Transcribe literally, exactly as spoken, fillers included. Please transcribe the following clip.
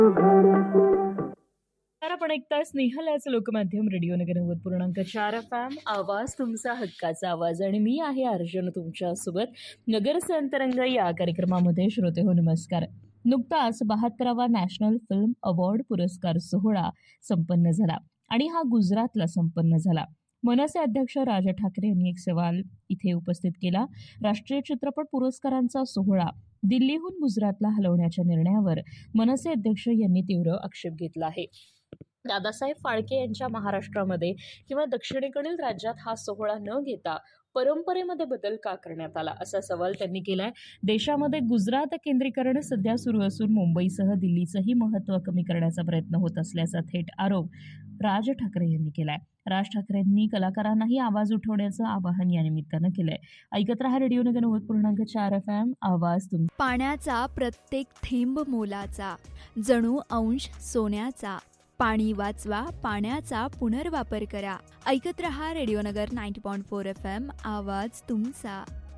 तर आपण ऐकताय स्नेहलयाचं लोकमाध्यम रेडिओ नगर नव्वद पूर्णांक चार एफ एम आवाज तुमचा हक्काचा आवाज आणि मी आहे अर्जुन तुमच्यासोबत. नगरचे अंतरंग या कार्यक्रमामध्ये श्रोते हो नमस्कार. नुकताच बहात्तरावा नॅशनल फिल्म अवॉर्ड पुरस्कार सोहळा संपन्न झाला आणि हा गुजरातला संपन्न झाला. मनसे अध्यक्ष राज ठाकरे यांनी एक सवाल इथे उपस्थित केला. राष्ट्रीय चित्रपट पुरस्कारांचा सोहळा दिल्लीहून गुजरातला हलवण्याच्या निर्णयावर मनसे अध्यक्ष यांनी तीव्र आक्षेप घेतला आहे. दादासाहेब फाळके यांच्या महाराष्ट्रामध्ये किंवा दक्षिणेकडील राज्यात हा सोहळा न घेता परंपरेमध्ये बदल का करण्यात आला, असा सवाल त्यांनी केलाय. देशामध्ये गुजरात केंद्रीकरण सध्या सुरू असून मुंबईसह दिल्लीचंही महत्त्व कमी करण्याचा प्रयत्न होत असल्याचा थेट आरोप राज ठाकरे यांनी केलाय. राज ठाकरेंनी कलाकारांनाही आवाज उठवण्याचं आवाहन या निमित्तानं केलंय. ऐकत रहा रेडिओ नगर नव्वद पूर्णांक चार एफ एम आवाज तुम. पाण्याचा प्रत्येक थेंब मोलाचा, जणू अंश सोन्याचा. पाणी वाचवा, पाण्याचा पुनर्वापर करा. ऐकत रहा रेडिओ नगर ninety point four F M आवाज तुमचा.